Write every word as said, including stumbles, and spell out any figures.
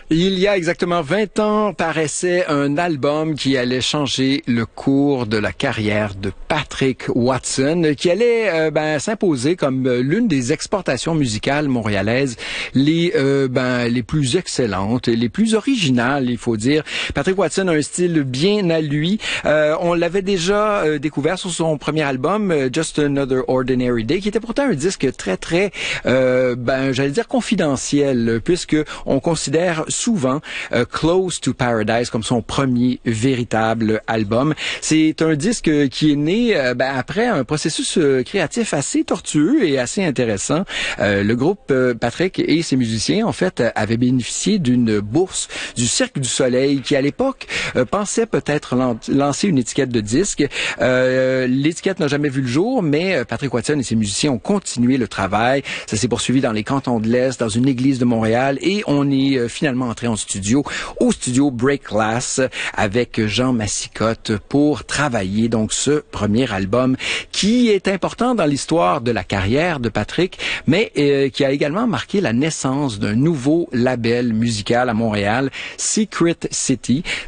Il y a exactement vingt ans paraissait un album qui allait changer le cours de la carrière de Patrick Watson, qui allait euh, ben, s'imposer comme l'une des exportations musicales montréalaises les euh, ben, les plus excellentes et les plus originales, il faut dire. Patrick Watson a un style bien à lui. Euh, on l'avait déjà euh, découvert sur son premier album, Just Another Ordinary Day, qui était pourtant un disque très très, euh, ben j'allais dire confidentiel, puisque on considère souvent euh, Close to Paradise comme son premier véritable album. C'est un disque qui est né euh, ben, après un processus euh, créatif assez tortueux et assez intéressant. Euh, le groupe euh, Patrick et ses musiciens, en fait, avaient bénéficié d'une bourse du Cirque du Soleil qui, à l'époque, euh, pensait peut-être lan- lancer une étiquette de disque. Euh, l'étiquette n'a jamais vu le jour, mais Patrick Watson et ses musiciens ont continué le travail. Ça s'est poursuivi dans les cantons de l'Est, dans une église de Montréal, et on est euh, finalement entré en studio, au studio Break Glass, avec Jean Massicotte pour travailler donc ce premier album qui est important dans l'histoire de la carrière de Patrick, mais euh, qui a également marqué la naissance d'un nouveau label musical à Montréal, Secret City.